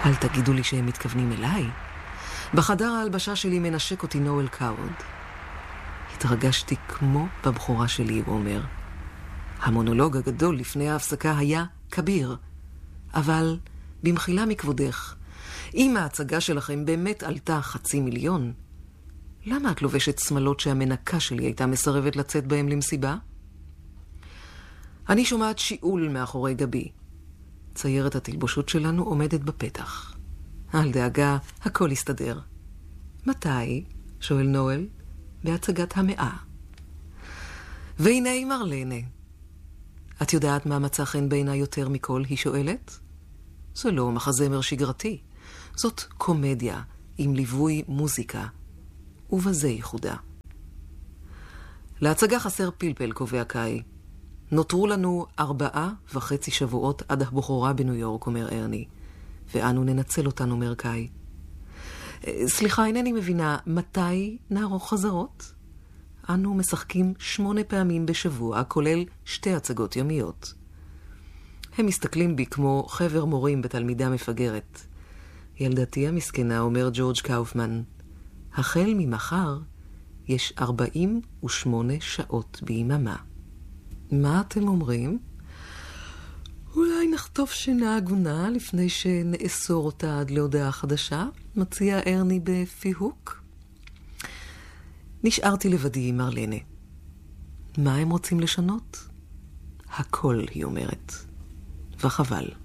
אל תגידו לי שהם מתכוונים אליי. בחדר ההלבשה שלי מנשק אותי נואל קאווד. התרגשתי כמו בבחורה שלי, הוא אומר. המונולוג הגדול לפני ההפסקה היה כביר. אבל במחילה מכבודך, אם ההצגה שלכם באמת עלתה 500,000, למה את לובשת שמלות שהמנקה שלי הייתה מסרבת לצאת בהם למסיבה? אני שומעת שיעול מאחורי גבי. ציירת התלבושות שלנו עומדת בפתח. אל דאגה, הכל יסתדר. מתי? שואל נואל. בהצגת 100. והנה מרלנה. את יודעת מה מצא חן בעיני יותר מכל? היא שואלת. זה לא מחזמר שגרתי. זאת קומדיה עם ליווי מוזיקה. ובזה ייחודה. להצגה חסר פלפל, קובע קאי. נותרו לנו 4.5 שבועות עד הבכורה בניו יורק, אומר ארני. ואנו ננצל אותנו, אומר קאי. סליחה, אינני מבינה, מתי נערוך חזרות? אנו משחקים 8 פעמים בשבוע, כולל 2 הצגות יומיות. הם מסתכלים בי כמו חבר מורים בתלמידה מפגרת. ילדתי המסכנה, אומר ג'ורג' קאופמן. החל ממחר יש 48 שעות ביממה. מה אתם אומרים? אולי נחטוף שינה הגונה לפני שנאסור אותה עד להודעה חדשה? מציע ארני בפיהוק. נשארתי לבדי עם מרלנה. מה הם רוצים לשנות? הכל, היא אומרת. וחבל.